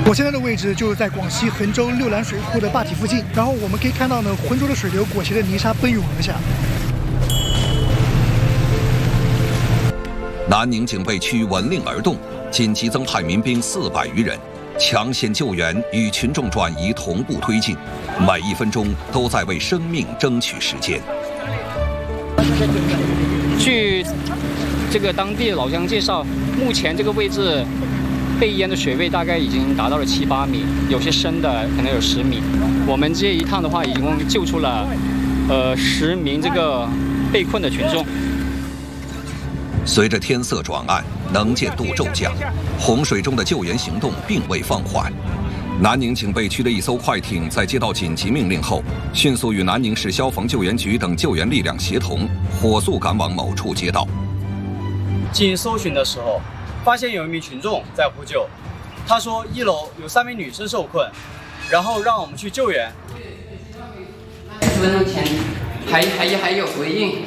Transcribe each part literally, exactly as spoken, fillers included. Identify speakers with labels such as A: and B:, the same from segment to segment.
A: 我现在的位置就是在广西衡州六兰水库的坝体附近，然后我们可以看到呢，浑浊的水流裹挟着泥沙奔涌而下。
B: 南宁警备区闻令而动，紧急增派民兵四百余人，抢险救援与群众转移同步推进，每一分钟都在为生命争取时间。
C: 据这个当地的老乡介绍，目前这个位置被淹的水位大概已经达到了七八米，有些深的可能有十米。我们这一趟的话，一共救出了呃十名这个被困的群众。
B: 随着天色转暗，能见度骤降，洪水中的救援行动并未放缓。南宁警备区的一艘快艇在接到紧急命令后，迅速与南宁市消防救援局等救援力量协同，火速赶往某处街道。
D: 经搜寻的时候，发现有一名群众在呼救，他说一楼有三名女生受困，然后让我们去救援。
E: 十分钟前还还还有回应。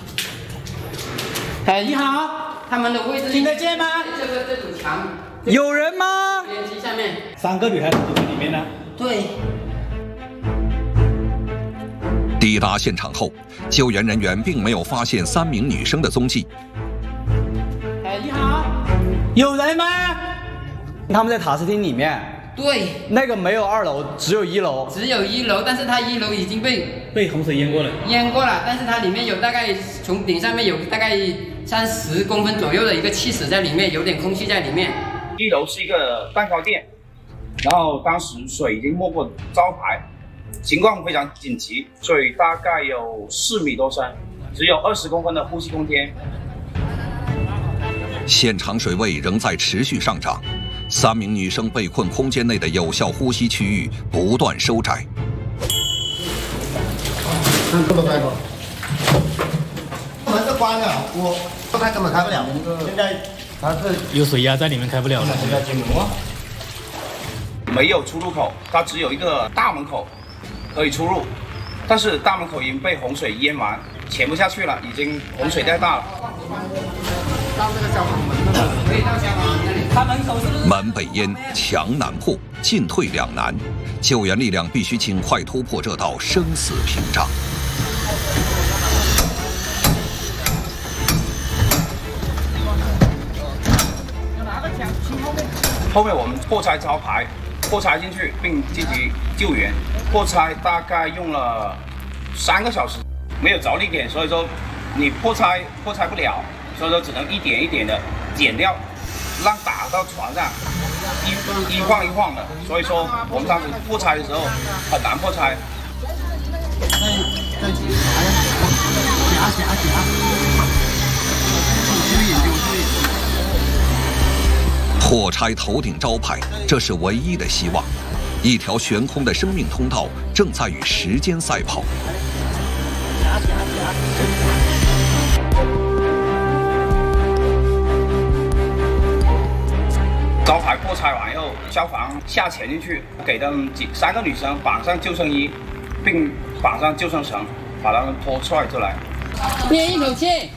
E: 哎，你好，他们的位置听得见吗？这个这堵墙。
D: 有人吗？
E: 电梯下面。
F: 三个女孩子都在里面呢。
E: 对。
B: 抵达现场后，救援人员并没有发现三名女生的踪迹。
E: 哎，你好，
D: 有人吗？他们在塔斯厅里面。
E: 对。
D: 那个没有二楼，只有一楼。
E: 只有一楼，但是它一楼已经被
F: 被洪水淹过了。
E: 淹过了，但是它里面有大概从顶上面有大概三十公分左右的一个气室在里面，有点空气在里面。
G: 一楼是一个蛋糕店，然后当时水已经没过招牌，情况非常紧急，水大概有四米多深，只有二十公分的呼吸空间。
B: 现场水位仍在持续上涨，三名女生被困空间内的有效呼吸区域不断收窄。
H: 看这么开吗？门是关的，我不开根本开不了。现在它是
F: 有水压在里面，开不了了。
G: 没有出入口，它只有一个大门口可以出入，但是大门口已经被洪水淹完，潜不下去了，已经洪水太大了。
E: 到这个消防门了，可以到消防门那里。他门口是不是？
B: 门被淹，墙难破，进退两难，救援力量必须尽快突破这道生死屏障。
G: 后面我们破拆招牌，破拆进去并积极救援。破拆大概用了三个小时，没有着力点，所以说你破拆破拆不了，所以说只能一点一点的剪掉，让打到船上，一一晃一晃的。所以说我们当时破拆的时候很难破拆。
B: 破拆头顶招牌，这是唯一的希望。一条悬空的生命通道正在与时间赛跑。
G: 招牌破拆完以后，消防下潜进去，给他们几三个女生绑上救生衣，并绑上救生绳，把他们拖出来出来。
E: 憋一口气。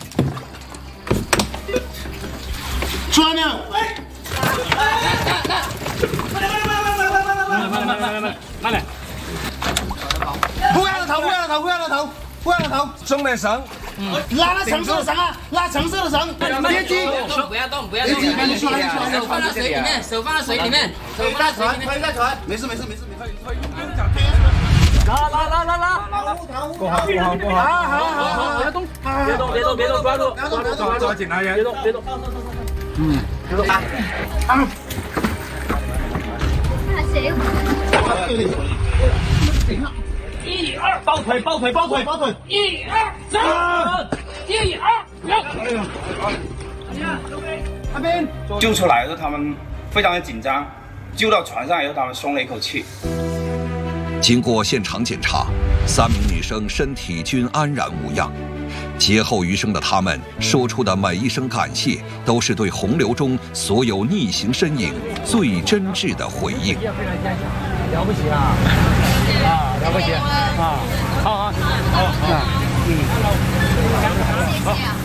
H: 出来没有？哎！
F: 慢慢慢慢慢慢慢点。
H: 不要了头，不要了头，不要了头，不要了头，
G: 松点绳，
H: 拉那橙色的绳啊，拉橙色的绳，别急，
E: 不要动，不要动，不要动，手放到水里面，手放到水里面，手放到水里面，
H: 推在船，没事没事没事没事，
F: 拉拉拉拉拉，过好过好过好，
H: 好好好好，
F: 别动，别动别动别动，抓住抓住抓抓紧来呀，别动别动，嗯，别动啊啊！
H: 一二，抱腿抱腿抱腿抱腿，一二三，一二六。
G: 那边救出来的时候，他们非常的紧张，救到船上以后，他们松了一口气。
B: 经过现场检查，三名女生身体均安然无恙。劫后余生的他们说出的每一声感谢，都是对洪流中所有逆行身影最真挚的回应。
F: 了不起啊！啊，了不起啊！好好好，好，嗯，好。